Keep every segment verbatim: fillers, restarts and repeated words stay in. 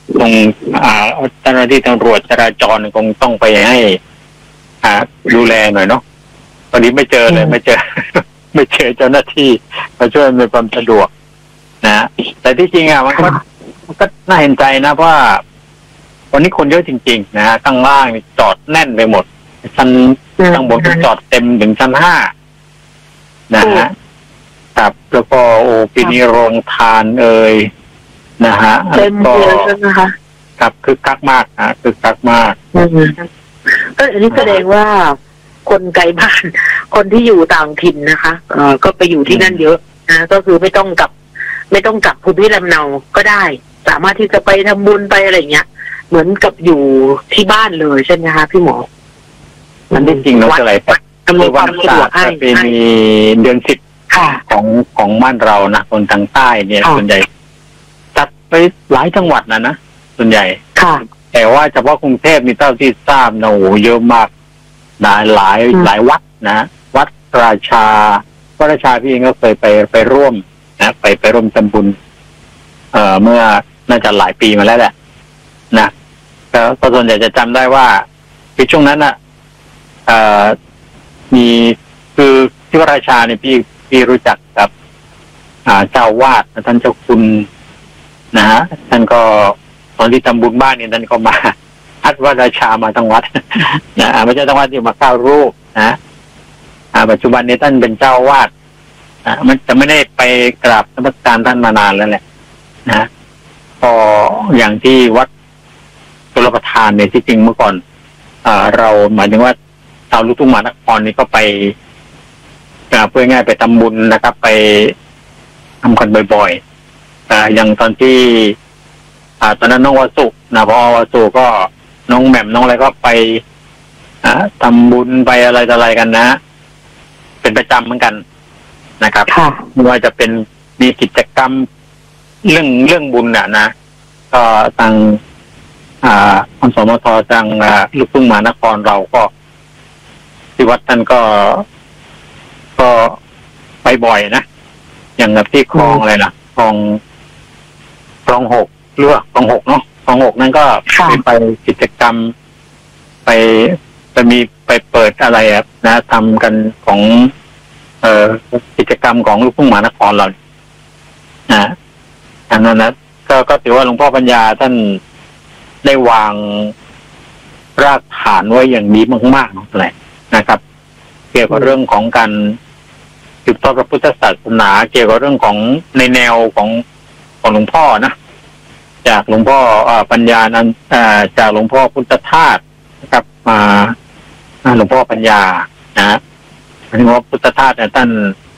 ตรงอ่าเจ้าหน้าที่ตำรวจจราจรคงต้องไปให้อ่าดูแลหน่อยเนาะตอนนี้ไม่เจอเลยไม่เจอ ไม่เจอเจ้าหน้าที่มาช่วยในความสะดวกนะแต่ที่จริงอ่ะมันก็มันก็น่าเห็นใจนะเพราะว่าวันนี้คนเยอะจริงๆนะข้างล่างจอดแน่นไปหมดชั้นข้างบนก็จอดเต็มถึงชั้นห้านะฮะครับแล้วก็โอ้ปีนี้โรงทานเอ่ยนะฮะเต็มเลยใช่ไหมคะครับคือคักมากนะคือคักมากก็อันนี้แสดงว่าคนไกลบ้านคนที่อยู่ต่างถิ่นนะคะเอ่อก็ไปอยู่ที่นั่นเยอะนะก็คือไม่ต้องกลับไม่ต้องกลับภูมิลำเนาก็ได้สามารถที่จะไปทำบุญไปอะไรเงี้ยเหมือนกับอยู่ที่บ้านเลยใช่ไหมคะพี่หมอมันได้จริงเนาะอะไรคือวันศาสตร์ประเพณีเดือนสิบของของบ้านเรานะคนทางใต้เนี่ยส่วนใหญ่จัดไปหลายจังหวัดนะนะส่วนใหญ่แต่ว่าเฉพาะกรุงเทพนี่เท่าที่ทราบนะโอ้เยอะมากนะหลายหลายวัดนะวัดราชาวัดราชาพี่เองก็เคยไปไปร่วมนะไปไปร่วมทำบุญเอ่อเมื่อน่าจะหลายปีมาแล้วแหละนะก็ส่วนใหญ่จะจำได้ว่าคือช่วงนั้นอ่ะเอ่อมีคือที่วัดราชาเนี่ยพี่พี่รู้จักกับอ่าเจ้าวาดท่านเจ้าคุณนะฮะท่านก็ตอนที่ทำบุญบ้านเนี่ยท่านก็มาอัดวัดราชามาทั้งวัดนะไม่ใช่ทั้งวัดที่มาเข้ารูปนะอ่าปัจจุบันนี้ท่านเป็นเจ้าวาดอ่ามันจะไม่ได้ไปกราบนมัสการท่านมานานแล้วแหละนะพออย่างที่วัดชลประทานเนี่ยที่จริงเมื่อก่อนอ่าเราหมายถึงว่าชาวลูกทุ่งมหานครนี่ก็ไปเพื่อง่ายไปทำบุญนะครับไปทำกันบ่อยๆอ่าอย่างตอนที่อ่าตอนนั้นน้องวสุนะพอวสุก็น้องแหม่มน้องอะไรก็ไปอ่าทำบุญไปอะไรต่ออะไรกันนะเป็นประจำเหมือนกันนะครับไม่ว่าจะเป็นมีกิจกรรมเรื่องเรื่องบุญน่ะนะก็ทางอ่าอสมททางลูกทุ่งมหานครเราก็ที่วัดท่านก็ก็ไปบ่อยนะอย่างกับที่คลองอะไรนะคลองคลองหกหรือว่าคลองหกเนาะคลองหกนั่นก็ไปไปกิจกรรมไปจะมีไปเปิดอะไรอ่ะนะทำกันของเอ่อกิจกรรมของลูกทุ่งมหานครเรานะอันนั้นนะก็ก็ถือว่าหลวงพ่อปัญญาท่านได้วางรากฐานไว้อย่างดีมากๆเลยนะครับเกี่ยวกับเรื่องของการสืบทอดพระพุทธศาสนาเกี่ยวกับเรื่องของในแนวของของหลวงพ่อนะจากหลวงพ่อปัญญานั้นจากหลวงพ่อพุทธทาสนะครับมาหลวงพ่อปัญญานะหลวงพ่อพุทธทาสเนี่ยท่าน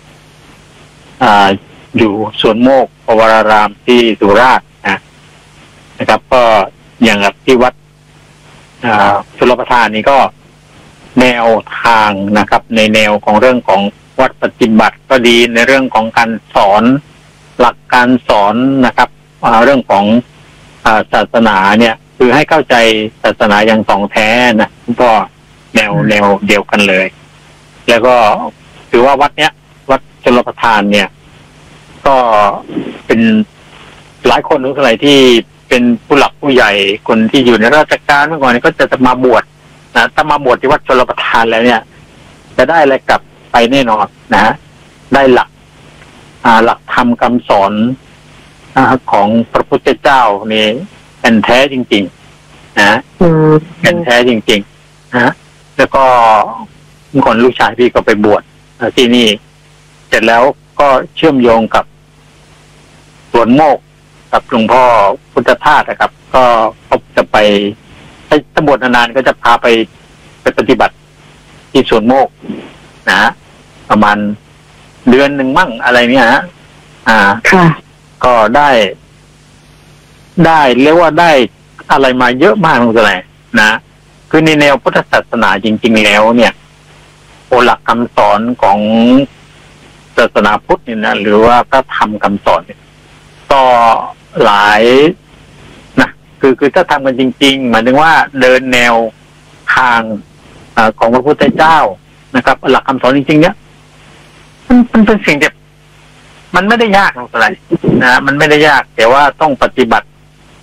อยู่สวนโมกขวรารามที่สุราษฎร์นะนะครับก็อย่างกับที่วัดชลประทานนี้ก็แนวทางนะครับในแนวของเรื่องของวัดปฏิบัติก็ดีในเรื่องของการสอนหลักการสอนนะครับเรื่องของศาสนาเนี่ยคือให้เข้าใจศาสนาอย่างถ่องแท้นะก็แนวแนวเดียวกันเลยแล้วก็ถือว่าวัดเนี้ยวัดชลประทานเนี่ยก็เป็นหลายคนหรืออะไรที่เป็นผู้หลักผู้ใหญ่คนที่อยู่ในราชการเมื่อก่อนก็จะมาบวชนะถ้ามาบวชที่วัดชลประทานแล้วเนี่ยจะได้อะไรกลับไปแน่นอนนะได้หลักอ่าหลักธรรมคำสอนของพระพุทธเจ้านี่เป็นแท้จริงๆนะเป็นแท้จริงๆนะแล้วก็เมื่อก่อนลูกชายพี่ก็ไปบวชที่นี่เสร็จแล้วก็เชื่อมโยงกับสวนโมกกับหลวงพ่อพุทธทาสนะครับก็เขาจะไปถ้าบวชนานๆก็จะพาไปไปปฏิบัติที่สวนโมกนะประมาณเดือนหนึ่งมั่งอะไรเนี่ยฮะอ่าก็ได้ได้เรียกว่าได้อะไรมาเยอะมากเลยนะคือในแนวพุทธศาสนาจริงๆแล้วเนี่ยโอหลักคำสอนของศาสนาพุทธเนี่ยนะหรือว่าพระธรรมคำสอนเนี่ยก็หลายนะคือคือถ้าทำกันจริงๆหมายถึงว่าเดินแนวทางอของพระพุทธเจ้านะครับหลักคำสอนจริงๆเนี่ยมันมันเป็นสิ่งที่มันไม่ได้ยากอะไรนะมันไม่ได้ยากแต่ว่าต้องปฏิบัติ